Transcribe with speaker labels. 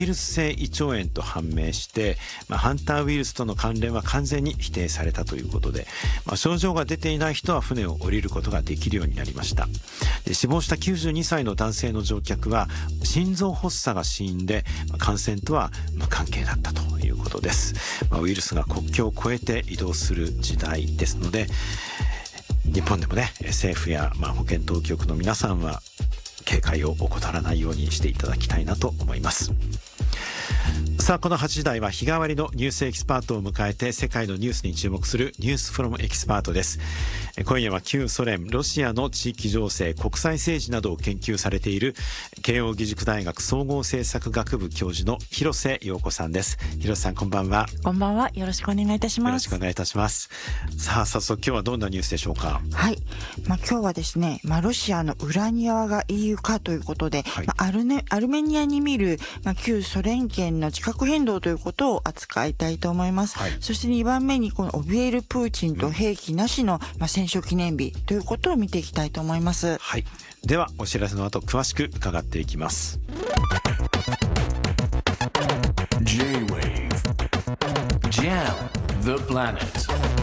Speaker 1: ウイルス性胃腸炎と判明して、ハンターウイルスとの関連は完全に否定されたということで、症状が出ていない人は船を降りることができるようになりました。で、死亡した92歳の男性の乗客は心臓発作が死因で、感染とは無関係だったということです。ウイルスが国境を越えて移動する時代ですので、日本でもね、政府や保健当局の皆さんは警戒を怠らないようにしていただきたいなと思います。さあ、この8時台は日替わりのニュースエキスパートを迎えて世界のニュースに注目するニュースフロムエキスパートです。今夜は旧ソ連ロシアの地域情勢、国際政治などを研究されている慶應義塾大学総合政策学部教授の広瀬陽子さんです。広瀬さん、こんばんは。
Speaker 2: こんばんは。よろしくお願いいたします。
Speaker 1: よろしくお願いいたします。さあ、早速今日はどんなニュースでしょうか。
Speaker 2: はい、今日はですね、ロシアの裏庭が EU 化ということで、
Speaker 1: はい、
Speaker 2: アルメニアに見る、旧ソ連圏の地殻変動ということを扱いたいと思います。はい、そして2番目にこの怯えるプーチンと兵器なしの、戦勝記念日ということを見ていきたいと思います。
Speaker 1: はい、ではお知らせの後詳しく伺っていきます。
Speaker 3: J-Wave Jam the Planet